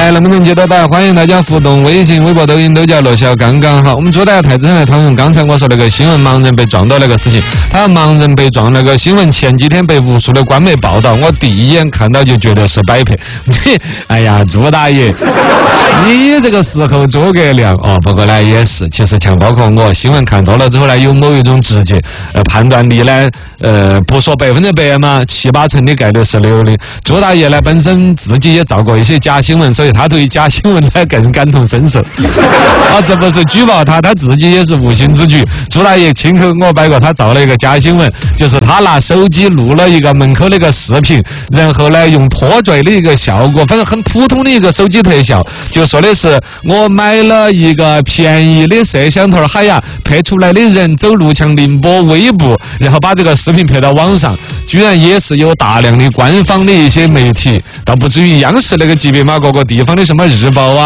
来，能不能接得到？欢迎大家互动，微信、微博、抖音都叫罗小刚刚好。我们坐在台子上来讨论刚才我说那个新闻盲人被撞到那个事情。他盲人被撞那个新闻前几天被无数的官媒报道，我第一眼看到就觉得是摆拍。哎呀，朱大爷，你这个时候诸葛亮哦，不过呢也是，其实像包括我新闻看多了之后呢，有某一种直觉，判断力呢，不说100%嘛，7、8成的概率是溜的。朱大爷呢本身自己也造过一些假新闻，所以他对于假新闻呢更感同身受。啊，这不是举报他自己也是无心之举。朱大爷亲口我摆过，他造了一个假新闻，就是他拿手机录了一个门口那个视频，然后呢用拖拽的一个效果，反正很普通的一个手机特效，就说的是我买了一个便宜的摄像头，嗨呀，拍出来的人走路像凌波微步，然后把这个视频拍到网上，居然也是有大量的官方的一些媒体，倒不至于央视那个级别嘛，各个地方的什么日报啊。